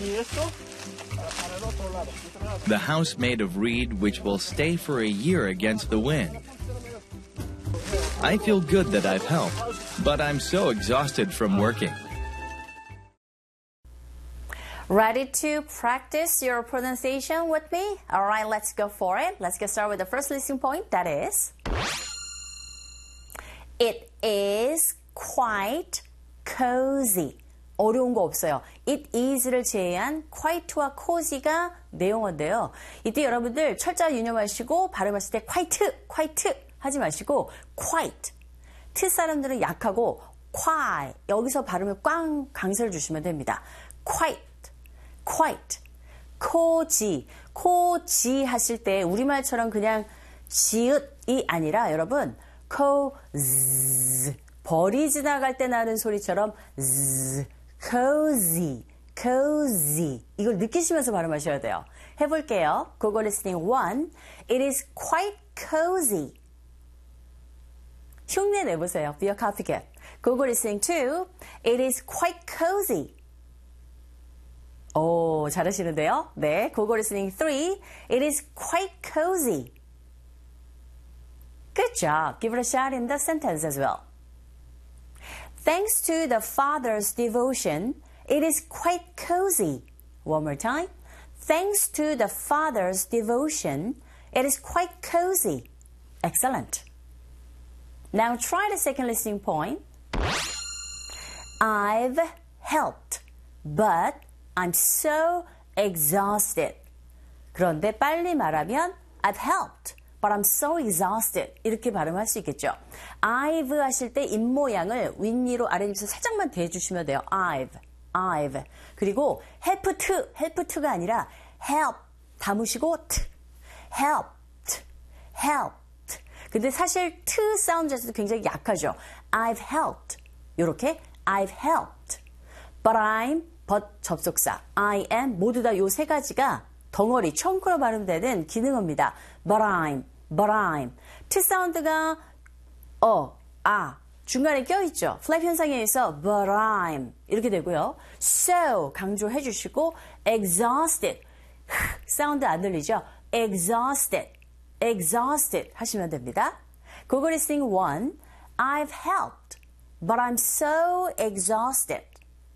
The house made of reed which will stay for a year against the wind. I feel good that I've helped, but I'm so exhausted from working. Ready to practice your pronunciation with me? All right, let's go for it. Let's get started with the first listening point. That is, it is quite cozy. 어려운 거 없어요. It is를 제외한 quite와 cozy가 내용어인데요. 이때 여러분들 철자 유념하시고 발음하실 때 quite 하지 마시고 quite. 트 사람들은 약하고 quite. 여기서 발음을 꽝 강세를 주시면 됩니다. quite. cozy 하실 때 우리말처럼 그냥 지읒이 아니라 여러분 cozy 벌이 지나갈 때 나는 소리처럼 cozy 이걸 느끼시면서 발음하셔야 돼요. 해볼게요. Google listening 1. It is quite cozy. 흉내 내보세요. Be a copycat. Google listening 2. It is quite cozy. 오, 잘하시는데요? 네. Google listening 3. It is quite cozy. Good job. Give it a shot in the sentence as well. Thanks to the Father's devotion, it is quite cozy. One more time. Thanks to the Father's devotion, it is quite cozy. Excellent. Now try the second listening point. I've helped, but I'm so exhausted. 그런데 빨리 말하면 I've helped, but I'm so exhausted. 이렇게 발음할 수 있겠죠. I've 하실 때 입모양을 윗니로 아랫입술 살짝만 대주시면 돼요. I've. 그리고 help to가 아니라 help 담으시고 t. helped. 근데 사실 t 사운드 자체도 굉장히 약하죠. I've helped. 요렇게 I've helped. But I'm, but 접속사. I am 모두 다 요 세 가지가 덩어리, 총크로 발음되는 기능어입니다. But I'm. T 사운드가 중간에 껴있죠. 플랩 현상에 의해서 but I'm 이렇게 되고요. So 강조해 주시고 exhausted 사운드 안 들리죠. exhausted 하시면 됩니다. Google listening 1. I've helped, but I'm so exhausted.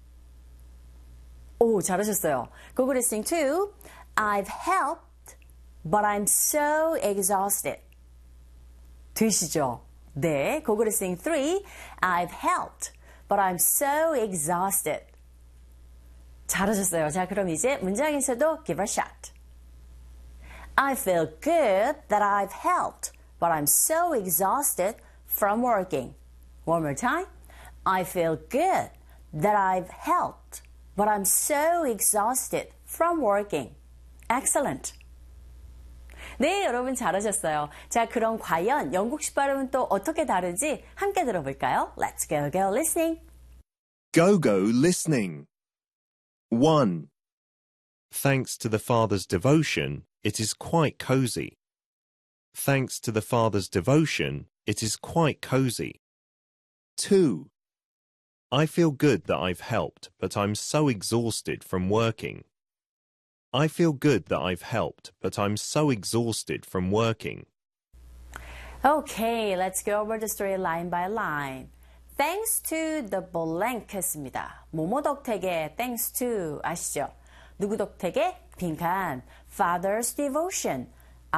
오, 잘하셨어요. Google listening 2. I've helped, but I'm so exhausted. 되시죠? 네. Google listening 3. I've helped, but I'm so exhausted. 잘하셨어요. 자, 그럼 이제 문장에서도 give a shot. I feel good that I've helped, but I'm so exhausted from working. One more time. I feel good that I've helped, but I'm so exhausted from working. Excellent. 네, 여러분 잘하셨어요. 자, 그럼 과연 영국식 발음은 또 어떻게 다른지 함께 들어볼까요? Let's go listening. Go listening. 1. Thanks to the Father's devotion, it is quite cozy. Thanks to the Father's devotion, it is quite cozy. 2. I feel good that I've helped, but I'm so exhausted from working. I feel good that I've helped, but I'm so exhausted from working. Okay, let's go over the story line by line. Thanks to the blank 했습니다. 뭐뭐 덕택에 thanks to 아시죠? 누구 덕택에? 빈칸. Father's devotion.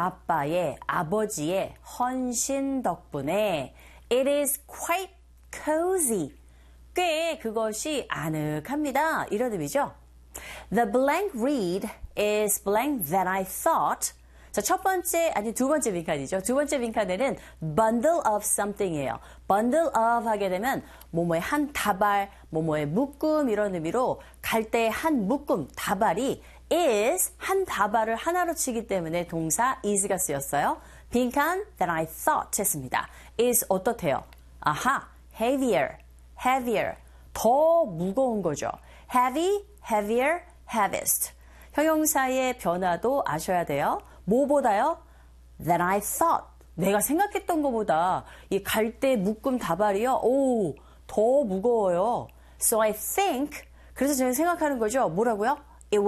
아버지의 헌신 덕분에 it is quite cozy. 꽤 그것이 아늑합니다. 이런 의미죠. The blank read is blank that I thought. 자, 두 번째 빈칸이죠. 두 번째 빈칸에는 bundle of something이에요. bundle of 하게 되면 뭐뭐의 한 다발, 뭐뭐의 묶음 이런 의미로 갈 때 한 묶음, 다발이 is 한 다발을 하나로 치기 때문에 동사 is가 쓰였어요. 빈칸 that I thought 했습니다. is 어떻대요? heavier. 더 무거운 거죠. heavier, heaviest. 형용사의 변화도 아셔야 돼요. 뭐보다요? Than I thought. 내가 생각했던 것보다 이 갈대 묶음 다발이요. 더 무거워요. So I think. 그래서 제가 생각하는 거죠. 뭐라고요?